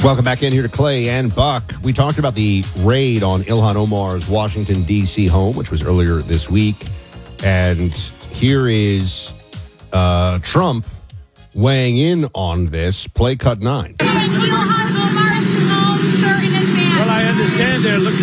Welcome back in here to Clay and Buck. We talked about the raid on Ilhan Omar's Washington, D.C. home, which was earlier this week. And here is Trump weighing in on this. Play cut 9. Well, I understand they're looking